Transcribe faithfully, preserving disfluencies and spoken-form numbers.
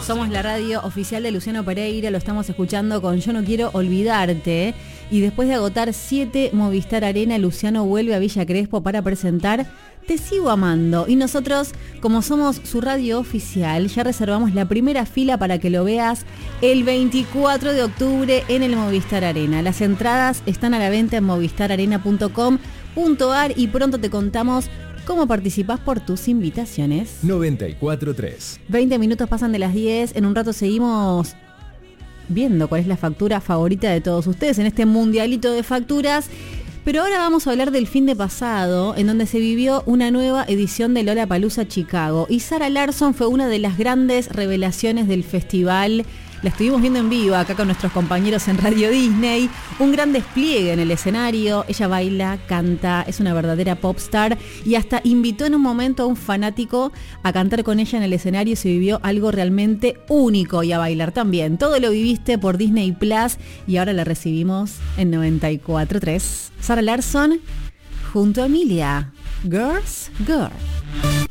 Somos la radio oficial de Luciano Pereira, lo estamos escuchando con Yo no quiero olvidarte. Y después de agotar siete Movistar Arena, Luciano vuelve a Villa Crespo para presentar Te sigo amando. Y nosotros, como somos su radio oficial, ya reservamos la primera fila para que lo veas el veinticuatro de octubre en el Movistar Arena. Las entradas están a la venta en movistar arena punto com punto a r y pronto te contamos cómo participás por tus invitaciones. noventa y cuatro punto tres. veinte minutos pasan de las diez. En un rato seguimos viendo cuál es la factura favorita de todos ustedes en este mundialito de facturas. Pero ahora vamos a hablar del fin de pasado, en donde se vivió una nueva edición de Lollapalooza Chicago. Y Zara Larsson fue una de las grandes revelaciones del festival. La estuvimos viendo en vivo acá con nuestros compañeros en Radio Disney. Un gran despliegue en el escenario. Ella baila, canta, es una verdadera popstar. Y hasta invitó en un momento a un fanático a cantar con ella en el escenario. Se vivió algo realmente único, y a bailar también. Todo lo viviste por Disney Plus y ahora la recibimos en noventa y cuatro punto tres. Zara Larsson junto a Emilia. Girls, Girl.